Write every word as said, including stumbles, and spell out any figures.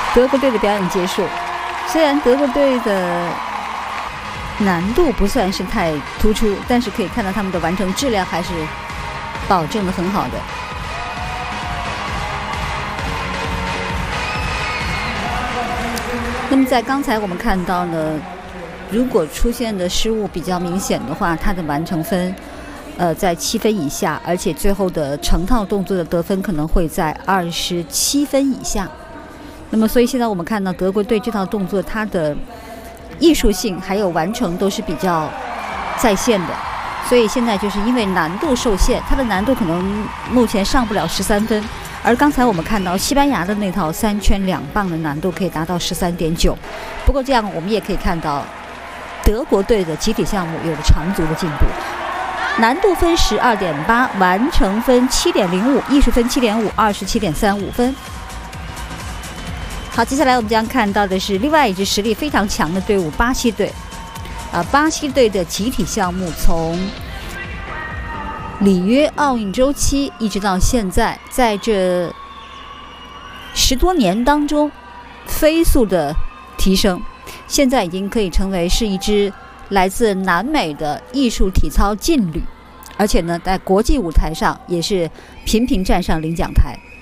德国队的表演结束。虽然德国队的难度不算是太突出，但是可以看到他们的完成质量还是保证的很好的。那么在刚才我们看到呢，如果出现的失误比较明显的话，它的完成分呃在七分以下，而且最后的成套动作的得分可能会在二十七分以下。那么所以现在我们看到德国队这套动作，它的艺术性还有完成都是比较在线的，所以现在就是因为难度受限，它的难度可能目前上不了十三分，而刚才我们看到西班牙的那套三圈两棒的难度可以达到十三点九。不过这样我们也可以看到德国队的集体项目有了长足的进步，难度分十二点八，完成分七点零五，艺术分七点五，二十七点三五分。好，接下来我们将看到的是另外一支实力非常强的队伍——巴西队。啊，巴西队的集体项目从里约奥运周期一直到现在，在这十多年当中飞速的提升，现在已经可以成为是一支来自南美的艺术体操劲旅，而且呢，在国际舞台上也是频频站上领奖台。